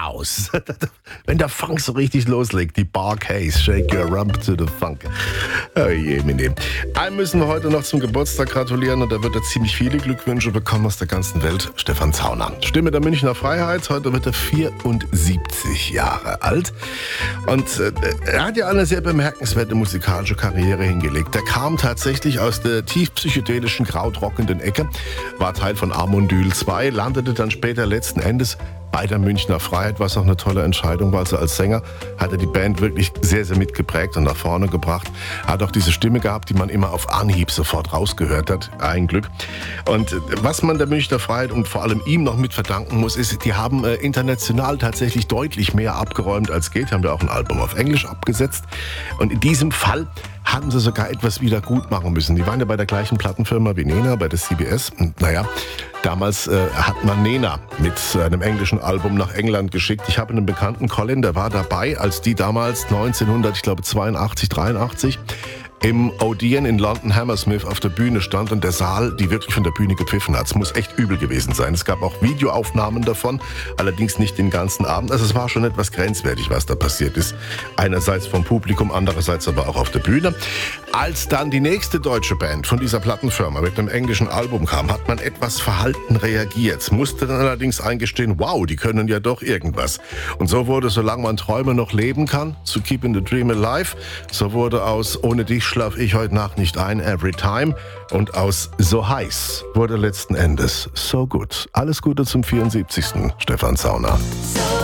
aus. Wenn der Funk so richtig loslegt, die Bar Case, shake your rump to the funk. Oh je, meine. Einem müssen wir heute noch zum Geburtstag gratulieren und da wird er ziemlich viele Glückwünsche bekommen aus der ganzen Welt. Stefan Zauner, Stimme der Münchner Freiheit. Heute wird er 74 Jahre alt. Und er hat ja eine sehr bemerkenswerte musikalische Karriere hingelegt. Er kam tatsächlich aus der tief psychedelischen, krautrockenden Ecke, war Teil von Amondyl 2, landete dann später letzten Endes bei der Münchner Freiheit, was auch eine tolle Entscheidung war. Also als Sänger hat er die Band wirklich sehr, sehr mitgeprägt und nach vorne gebracht. Hat auch diese Stimme gehabt, die man immer auf Anhieb sofort rausgehört hat. Ein Glück. Und was man der Münchner Freiheit und vor allem ihm noch mit verdanken muss, ist, die haben international tatsächlich deutlich mehr abgeräumt als geht. Haben ja auch ein Album auf Englisch abgesetzt. Und in diesem Fall haben sie sogar etwas wieder gut machen müssen. Die waren ja bei der gleichen Plattenfirma wie Nena, bei der CBS. Und naja, damals hat man Nena mit einem englischen Album nach England geschickt. Ich habe einen bekannten, Colin, der war dabei, als die damals 1982, 83 im Odeon in London Hammersmith auf der Bühne stand und der Saal, die wirklich von der Bühne gepfiffen hat. Es muss echt übel gewesen sein. Es gab auch Videoaufnahmen davon, allerdings nicht den ganzen Abend. Also es war schon etwas grenzwertig, was da passiert ist. Einerseits vom Publikum, andererseits aber auch auf der Bühne. Als dann die nächste deutsche Band von dieser Plattenfirma mit einem englischen Album kam, hat man etwas verhalten reagiert. Musste dann allerdings eingestehen, wow, die können ja doch irgendwas. Und so wurde Solange man Träume noch leben kann, zu Keeping the Dream Alive. So wurde aus Ohne dich schlaf ich heute Nacht nicht ein, Every Time. Und aus So heiß wurde letzten Endes So gut. Alles Gute zum 74. Stefan Zauner.